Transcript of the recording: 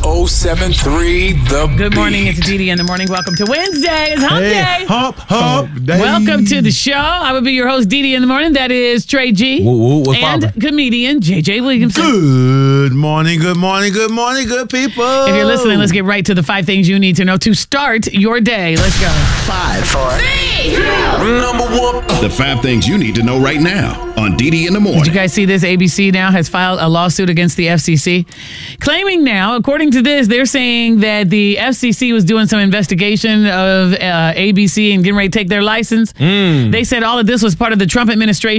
1073 The Good morning. Beat. It's Dee in the morning. Welcome to Wednesday. It's hump day. Hump day. Welcome to the show. I will be your host, Dee in the morning. That is Trey G. What's and poppin'? comedian JJ Williamson. Good morning, good people. If you're listening, let's get right to the 5 things you need to know to start your day. Let's go. 5, 4, 3, 2. Number 1. The 5 things you need to know right now on Dee in the morning. Did you guys see this? ABC now has filed a lawsuit against the FCC, claiming now, according to this, they're saying that the FCC was doing some investigation of ABC and getting ready to take their license. They said all of this was part of the Trump administration